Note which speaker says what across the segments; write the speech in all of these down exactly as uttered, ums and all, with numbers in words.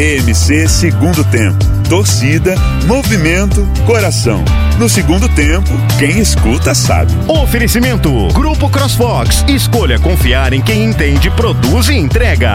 Speaker 1: T M C Segundo Tempo. Torcida, movimento, coração. No segundo tempo, quem escuta sabe.
Speaker 2: Oferecimento Grupo CrossFox. Escolha confiar em quem entende, produz e entrega.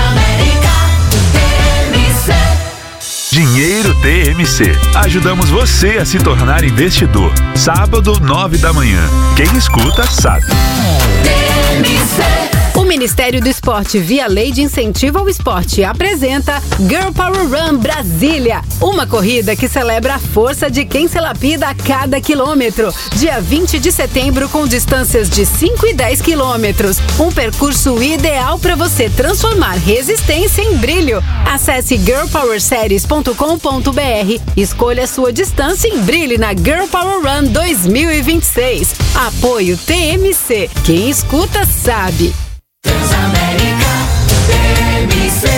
Speaker 1: Dinheiro T M C. Ajudamos você a se tornar investidor. Sábado, nove da manhã. Quem escuta sabe.
Speaker 3: T M C. O Ministério do Esporte, via Lei de Incentivo ao Esporte, apresenta Girl Power Run Brasília, uma corrida que celebra a força de quem se lapida a cada quilômetro. Dia vinte de setembro, com distâncias de cinco e dez quilômetros. Um percurso ideal para você transformar resistência em brilho. Acesse girl power series ponto com ponto b r, escolha a sua distância e brilhe na Girl Power Run dois mil e vinte e seis. Apoio T M C. Quem escuta sabe. Transamérica T M C.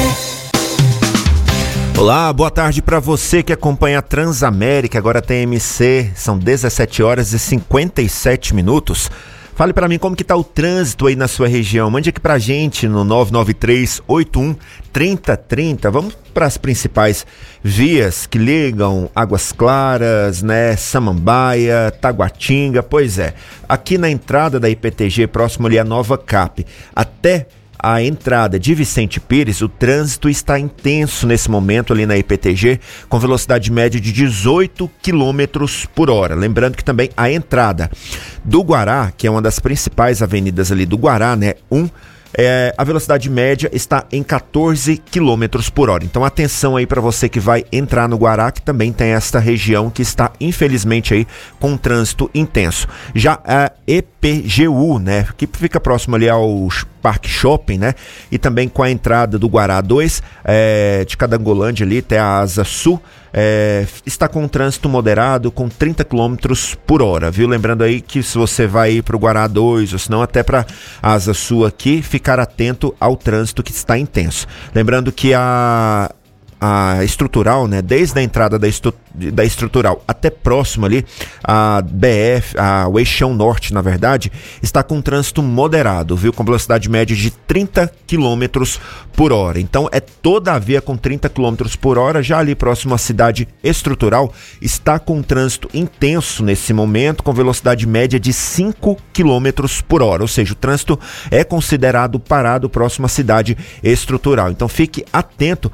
Speaker 4: Olá, boa tarde para você que acompanha a Transamérica, agora T M C, são dezessete horas e cinquenta e sete minutos. Fale para mim como que tá o trânsito aí na sua região, mande aqui pra gente no nove nove três oito um três zero três zero. Vamos para as principais vias que ligam Águas Claras, né, Samambaia, Taguatinga. Pois é, aqui na entrada da I P T G, próximo ali à Nova Cap, até a entrada de Vicente Pires, o trânsito está intenso nesse momento ali na I P T G, com velocidade média de dezoito quilômetros por hora. Lembrando que também a entrada do Guará, que é uma das principais avenidas ali do Guará, né, um, É, a velocidade média está em quatorze quilômetros por hora. Então atenção aí para você que vai entrar no Guará, que também tem esta região que está infelizmente aí com um trânsito intenso. Já a E P G U, né, que fica próximo ali ao Parque Shopping, né, e também com a entrada do Guará dois, é, de Cadangolândia ali até a Asa Sul, É, está com um trânsito moderado com trinta quilômetros por hora, viu? Lembrando aí que se você vai ir para o Guará dois ou se não até para a Asa Sul aqui, ficar atento ao trânsito que está intenso. Lembrando que a a estrutural, né, desde a entrada da, estu, da estrutural até próximo ali, a B F, a, o Eixão Norte, na verdade, está com trânsito moderado, viu, com velocidade média de trinta quilômetros por hora. Então é toda a via com trinta quilômetros por hora. Já ali próximo à cidade estrutural está com trânsito intenso nesse momento, com velocidade média de cinco quilômetros por hora, ou seja, o trânsito é considerado parado próximo à cidade estrutural. Então fique atento